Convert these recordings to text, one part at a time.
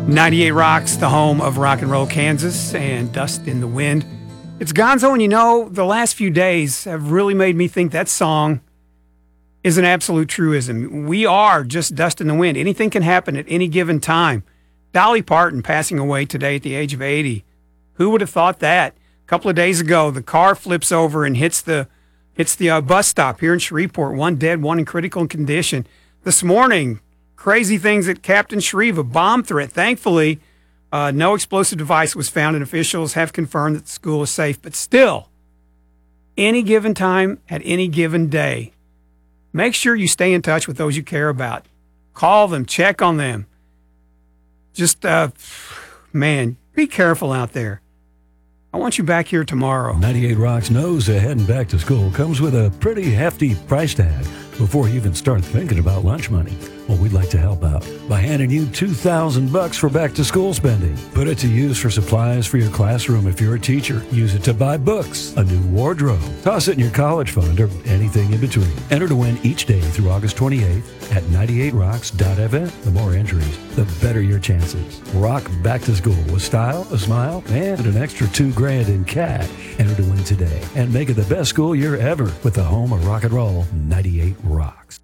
98 Rocks, the home of rock and roll Kansas, and Dust in the Wind. It's Gonzo, and you know, the last few days have really made me think that song is an absolute truism. We are just dust in the wind. Anything can happen at any given time. Dolly Parton passing away today at the age of 80. Who would have thought that? A couple of days ago, the car flips over and hits the bus stop here in Shreveport. One dead, one in critical condition. This morning, crazy things at Captain Shreve, a bomb threat. Thankfully, no explosive device was found, and officials have confirmed that the school is safe. But still, any given time, at any given day, make sure you stay in touch with those you care about. Call them, check on them. Just, man, be careful out there. I want you back here tomorrow. 98 Rocks knows that heading back to school comes with a pretty hefty price tag before you even start thinking about lunch money. Well, we'd like to help out by handing you $2,000 for back-to-school spending. Put it to use for supplies for your classroom if you're a teacher. Use it to buy books, a new wardrobe. Toss it in your college fund or anything in between. Enter to win each day through August 28th at 98rocks.fm. The more entries, the better your chances. Rock back to school with style, a smile, and an extra $2,000 in cash. Enter to win today and make it the best school year ever with the home of rock and roll, 98 Rocks.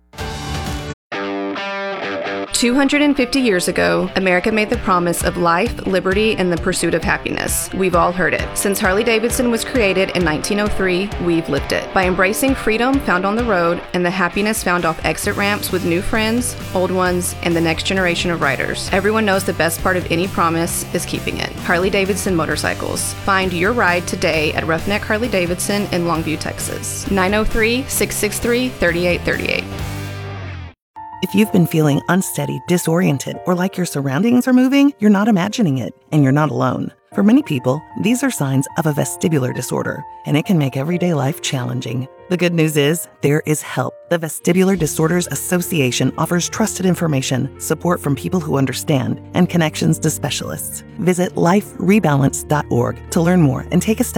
250 years ago, America made the promise of life, liberty, and the pursuit of happiness. We've all heard it. Since Harley-Davidson was created in 1903, we've lived it. By embracing freedom found on the road and the happiness found off exit ramps with new friends, old ones, and the next generation of riders. Everyone knows the best part of any promise is keeping it. Harley-Davidson Motorcycles. Find your ride today at Roughneck Harley-Davidson in Longview, Texas. 903-663-3838. If you've been feeling unsteady, disoriented, or like your surroundings are moving, you're not imagining it, and you're not alone. For many people, these are signs of a vestibular disorder, and it can make everyday life challenging. The good news is, there is help. The Vestibular Disorders Association offers trusted information, support from people who understand, and connections to specialists. Visit liferebalance.org to learn more and take a step